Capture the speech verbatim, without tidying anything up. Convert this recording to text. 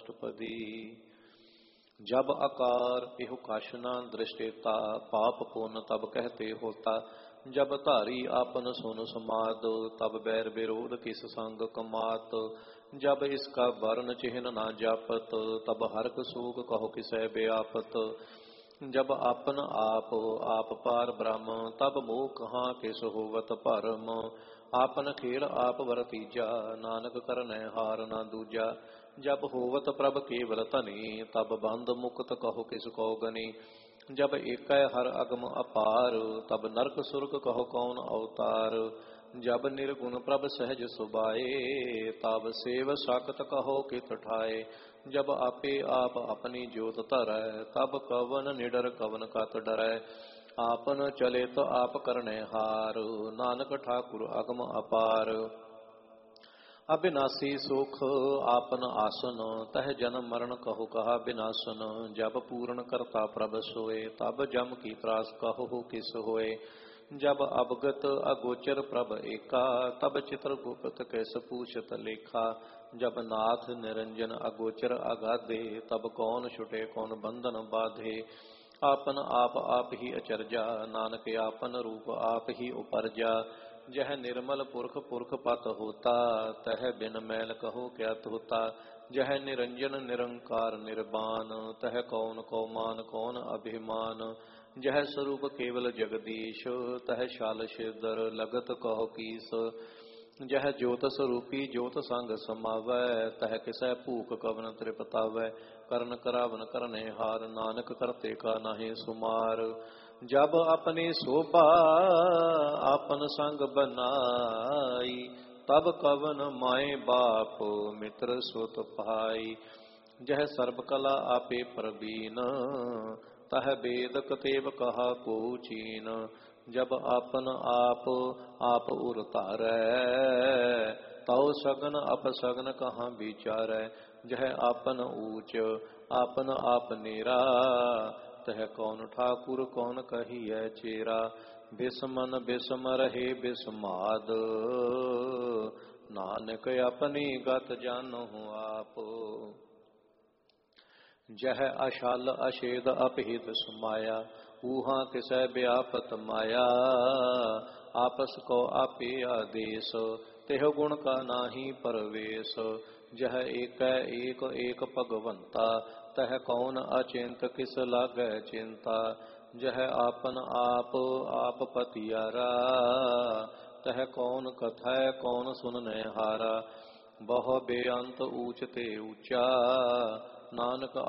अष्टपदी। जब आकार एहु कश न दृष्टेता, पाप पुण्य तब कहते होता। जब धारी आपन सुन समाद, तब बैर विरोध किस संग कमात। जब इसका वर्ण चिन्ह न जापत, तब हरक सूख कहो किसै व्यापत। जब आपन आप आप पार ब्रह्म, तब मोह कहाँ किस होवत भरम। आपन खेल आप वरतीजा, नानक करनै हार न दूजा। जब होवत प्रभ केवल धनी, तब बंध मुक्त कहो किस को गनी। जब एकै हर अगम अपार, तब नरक सुरग कहो कौन अवतार। जब निर्गुण प्रभ सहज सुबाए, तब सेव साकत कहो कित ठाए। जब आपे आप अपनी जोत धरै, तब कवन निडर कवन कत डरै। आपन चले तो आप करने हार, नानक ठाकुर अगम अपार। अविनाशी सुख आपन आसन, तह जन्म मरण कहो कहा विनाशन। जब पूर्ण करता प्रभ सोए, तब जम की त्रास कहो किस होए। जब अवगत अगोचर प्रभ एका, तब चित्र गुप्त कैस पूछत लेखा। जब नाथ निरंजन अगोचर अगाधे, तब कौन छुटे कौन बंधन बाधे। आपन आप आप ही अचरजा, नानक आपन रूप आप ही उपरजा। जह निर्मल पुरख पुरख पत होता, तह बिन मैल कहो क्या होता। जह निरंजन निरंकार निर्वाण, तह कौन को मान कौन अभिमान। जह स्वरूप केवल जगदीश, तह शाल शिदर लगत कहो कीस। जह ज्योत स्वरूपी ज्योत संग समावै, तह किसै भूख कवन तृपतावै। करन करावन करने हार, नानक करते का नाहि सुमार। जब अपनी शोभा आपन संग बनाई, तब कवन माए बाप मित्र सुत पाई। जह सर्ब कला आपे प्रवीण, तह वेद कतेव कहा को चीन। जब आपन आप आप उर तारै, तौ सगन अपसगन कहाँ विचारै। जह आपन ऊच आपन आप नेरा, तह कौन ठाकुर कौन कहिए चेरा। बिसमन बिसम रहे बिसमाद, नानक अपनी गत जानहु आप। जह अशल अशेद अपहित समाया, ऊहा किसै व्यापत माया। आपस को आपे आदेश, तेह गुण का नाही परवेश। जह एक एक एक भगवंता, तह कौन अचिंत किस लागै चिंता। जह आपन आप आप पतियारा, तह कौन कथै कौन सुनने हारा। बहु बेअंत ऊच ते ऊंचा, नानक